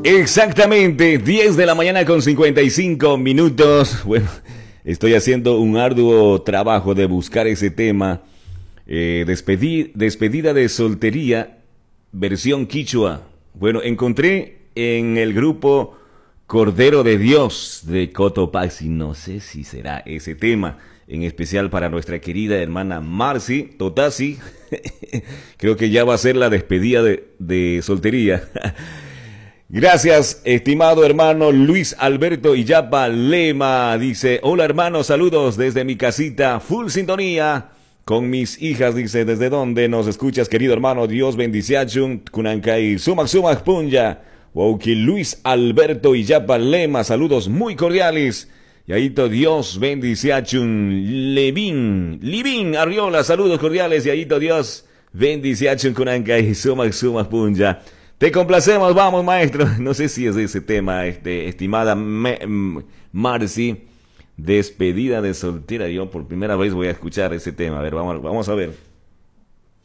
Exactamente, 10 de la mañana con 55 minutos. Bueno, estoy haciendo un arduo trabajo de buscar ese tema. Despedida de soltería, versión quichua. Bueno, encontré en el grupo Cordero de Dios de Cotopaxi. No sé si será ese tema, en especial para nuestra querida hermana Marci Totasi. Creo que ya va a ser la despedida de soltería. Gracias, estimado hermano Luis Alberto Illapa Lema. Dice, hola hermano, saludos desde mi casita, full sintonía con mis hijas. Dice, ¿desde dónde nos escuchas, querido hermano? Dios bendiciachun, kunankay, sumak sumak punya. Wauki Luis Alberto Illapa Lema, saludos muy cordiales. Yaito, Dios bendiciachun, Livin Arriola, saludos cordiales. Yaito, Dios bendiciachun, kunankay, sumak sumak punya. Te complacemos, vamos maestro. No sé si es ese tema, estimada Marci, despedida de soltera. Yo por primera vez voy a escuchar ese tema. A ver, vamos a ver.